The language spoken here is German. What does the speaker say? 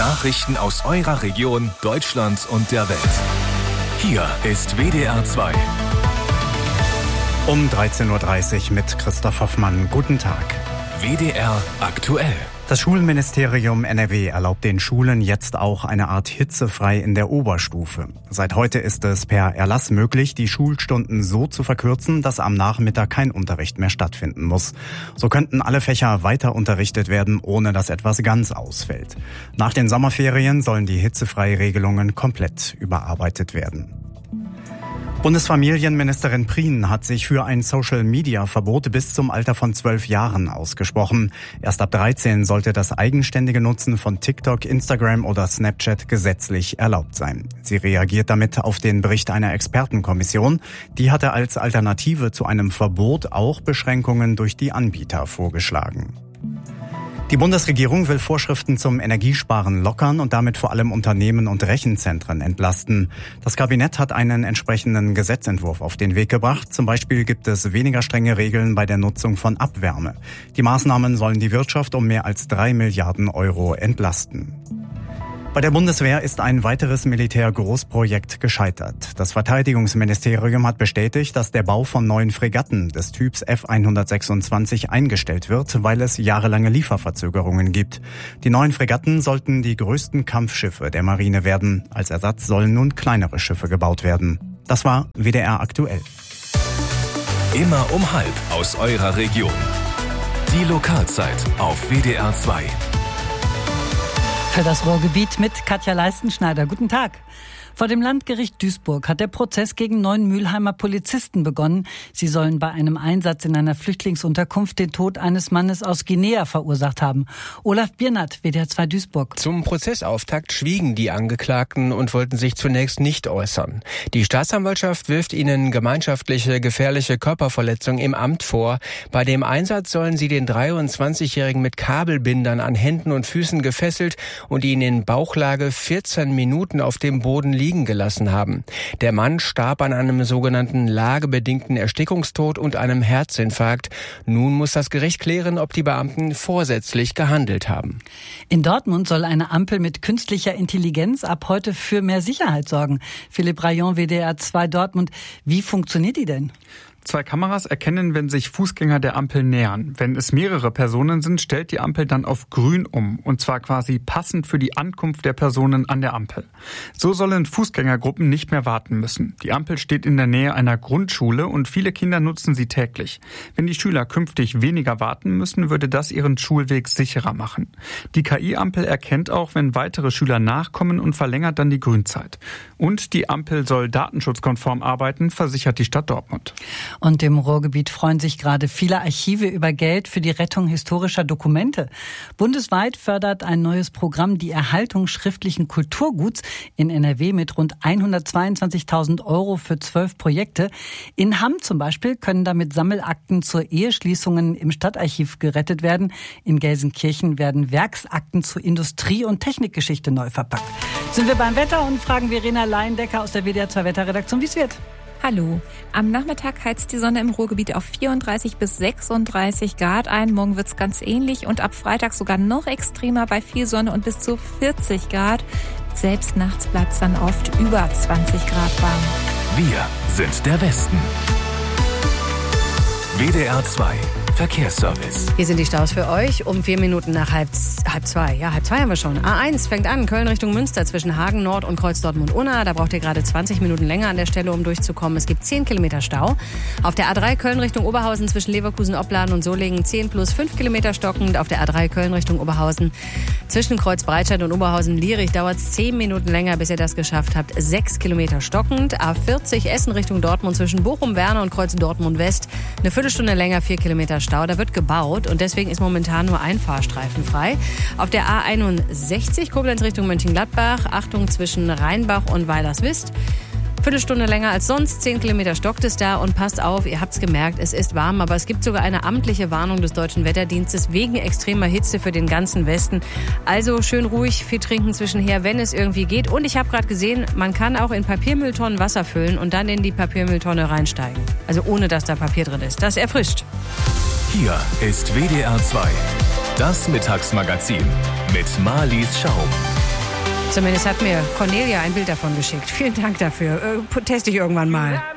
Nachrichten aus eurer Region, Deutschland und der Welt. Hier ist WDR 2. Um 13.30 Uhr mit Christoph Hoffmann. Guten Tag. WDR aktuell. Das Schulministerium NRW erlaubt den Schulen jetzt auch eine Art hitzefrei in der Oberstufe. Seit heute ist es per Erlass möglich, die Schulstunden so zu verkürzen, dass am Nachmittag kein Unterricht mehr stattfinden muss. So könnten alle Fächer weiter unterrichtet werden, ohne dass etwas ganz ausfällt. Nach den Sommerferien sollen die hitzefreie Regelungen komplett überarbeitet werden. Bundesfamilienministerin Prien hat sich für ein Social-Media-Verbot bis zum Alter von 12 Jahren ausgesprochen. Erst ab 13 sollte das eigenständige Nutzen von TikTok, Instagram oder Snapchat gesetzlich erlaubt sein. Sie reagiert damit auf den Bericht einer Expertenkommission. Die hatte als Alternative zu einem Verbot auch Beschränkungen durch die Anbieter vorgeschlagen. Die Bundesregierung will Vorschriften zum Energiesparen lockern und damit vor allem Unternehmen und Rechenzentren entlasten. Das Kabinett hat einen entsprechenden Gesetzentwurf auf den Weg gebracht. Zum Beispiel gibt es weniger strenge Regeln bei der Nutzung von Abwärme. Die Maßnahmen sollen die Wirtschaft um mehr als 3 Milliarden Euro entlasten. Bei der Bundeswehr ist ein weiteres Militärgroßprojekt gescheitert. Das Verteidigungsministerium hat bestätigt, dass der Bau von 9 Fregatten des Typs F-126 eingestellt wird, weil es jahrelange Lieferverzögerungen gibt. Die 9 Fregatten sollten die größten Kampfschiffe der Marine werden. Als Ersatz sollen nun kleinere Schiffe gebaut werden. Das war WDR aktuell. Immer um 12:30 aus eurer Region. Die Lokalzeit auf WDR 2. Für das Ruhrgebiet mit Katja Leistenschneider. Guten Tag. Vor dem Landgericht Duisburg hat der Prozess gegen 9 Mülheimer Polizisten begonnen. Sie sollen bei einem Einsatz in einer Flüchtlingsunterkunft den Tod eines Mannes aus Guinea verursacht haben. Olaf Biernat, WDR 2 Duisburg. Zum Prozessauftakt schwiegen die Angeklagten und wollten sich zunächst nicht äußern. Die Staatsanwaltschaft wirft ihnen gemeinschaftliche gefährliche Körperverletzung im Amt vor. Bei dem Einsatz sollen sie den 23-Jährigen mit Kabelbindern an Händen und Füßen gefesselt und ihn in Bauchlage 14 Minuten auf dem Boden liegen gelassen haben. Der Mann starb an einem sogenannten lagebedingten Erstickungstod und einem Herzinfarkt. Nun muss das Gericht klären, ob die Beamten vorsätzlich gehandelt haben. In Dortmund soll eine Ampel mit künstlicher Intelligenz ab heute für mehr Sicherheit sorgen. Philipp Rayon, WDR 2 Dortmund. Wie funktioniert die denn? 2 Kameras erkennen, wenn sich Fußgänger der Ampel nähern. Wenn es mehrere Personen sind, stellt die Ampel dann auf grün um. Und zwar quasi passend für die Ankunft der Personen an der Ampel. So sollen Fußgängergruppen nicht mehr warten müssen. Die Ampel steht in der Nähe einer Grundschule und viele Kinder nutzen sie täglich. Wenn die Schüler künftig weniger warten müssen, würde das ihren Schulweg sicherer machen. Die KI-Ampel erkennt auch, wenn weitere Schüler nachkommen und verlängert dann die Grünzeit. Und die Ampel soll datenschutzkonform arbeiten, versichert die Stadt Dortmund. Und im Ruhrgebiet freuen sich gerade viele Archive über Geld für die Rettung historischer Dokumente. Bundesweit fördert ein neues Programm die Erhaltung schriftlichen Kulturguts in NRW mit rund 122.000 Euro für 12 Projekte. In Hamm zum Beispiel können damit Sammelakten zur Eheschließungen im Stadtarchiv gerettet werden. In Gelsenkirchen werden Werksakten zur Industrie- und Technikgeschichte neu verpackt. Sind wir beim Wetter und fragen Verena Leindecker aus der WDR 2 Wetterredaktion, wie es wird. Hallo. Am Nachmittag heizt die Sonne im Ruhrgebiet auf 34 bis 36 Grad ein. Morgen wird's ganz ähnlich und ab Freitag sogar noch extremer bei viel Sonne und bis zu 40 Grad. Selbst nachts bleibt's dann oft über 20 Grad warm. Wir sind der Westen. WDR 2 Verkehrsservice. Hier sind die Staus für euch um 4 Minuten nach halb 2. Ja, halb 2 haben wir schon. A1 fängt an, Köln Richtung Münster zwischen Hagen Nord und Kreuz Dortmund-Unna. Da braucht ihr gerade 20 Minuten länger an der Stelle, um durchzukommen. Es gibt 10 Kilometer Stau. Auf der A3 Köln Richtung Oberhausen zwischen Leverkusen, Opladen und Solingen 10 plus 5 Kilometer stockend. Auf der A3 Köln Richtung Oberhausen zwischen Kreuz Breitscheid und Oberhausen-Lierich dauert es 10 Minuten länger, bis ihr das geschafft habt. 6 Kilometer stockend. A40 Essen Richtung Dortmund zwischen Bochum-Werner und Kreuz Dortmund-West. Eine Viertelstunde länger, 4 Kilometer Stau. Da wird gebaut und deswegen ist momentan nur ein Fahrstreifen frei. Auf der A61 Koblenz Richtung Mönchengladbach. Achtung zwischen Rheinbach und Weilerswist. Viertelstunde länger als sonst, 10 Kilometer stockt es da und passt auf, ihr habt's gemerkt, es ist warm, aber es gibt sogar eine amtliche Warnung des Deutschen Wetterdienstes wegen extremer Hitze für den ganzen Westen. Also schön ruhig, viel trinken zwischenher, wenn es irgendwie geht. Und ich habe gerade gesehen, man kann auch in Papiermülltonnen Wasser füllen und dann in die Papiermülltonne reinsteigen. Also ohne, dass da Papier drin ist. Das erfrischt. Hier ist WDR 2, das Mittagsmagazin mit Marlies Schaum. Zumindest hat mir Cornelia ein Bild davon geschickt. Vielen Dank dafür. Teste ich irgendwann mal.